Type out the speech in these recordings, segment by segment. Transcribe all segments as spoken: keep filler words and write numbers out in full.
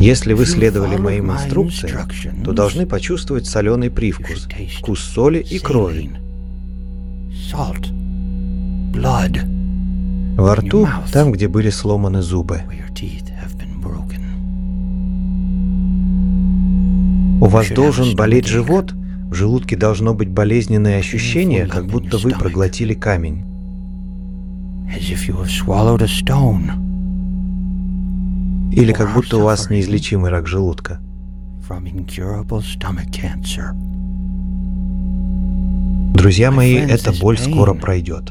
Если вы следовали моим инструкциям, то должны почувствовать соленый привкус, вкус соли и крови. Во рту, там, где были сломаны зубы. У вас должен болеть живот, в желудке должно быть болезненное ощущение, как будто вы проглотили камень. Или как будто у вас неизлечимый рак желудка. Друзья мои, эта боль скоро пройдет.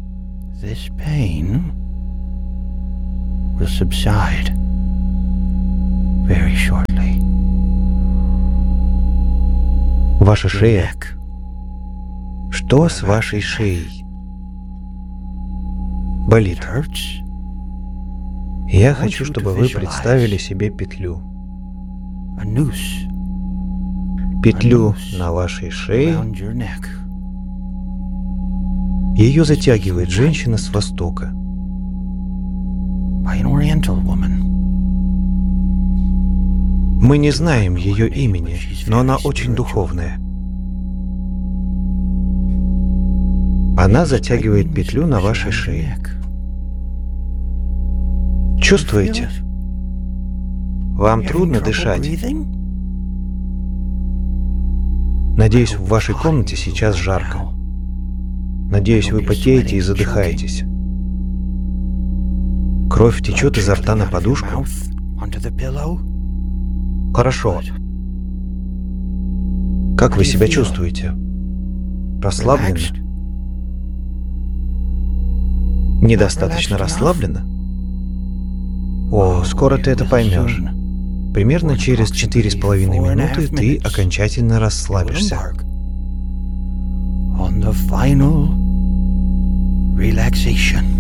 Ваша шея. Что с вашей шеей? Болит. Я хочу, чтобы вы представили себе петлю. Петлю на вашей шее. Ее затягивает женщина с Востока. Мы не знаем ее имени, но она очень духовная. Она затягивает петлю на вашей шее. Чувствуете? Вам трудно дышать? Надеюсь, в вашей комнате сейчас жарко. Надеюсь, вы потеете и задыхаетесь. Кровь течет изо рта на подушку? Хорошо. Как вы себя чувствуете? Расслабленно? Недостаточно расслабленно? О, скоро ты это поймешь. Примерно через четыре с половиной минуты ты окончательно расслабишься. On the final relaxation.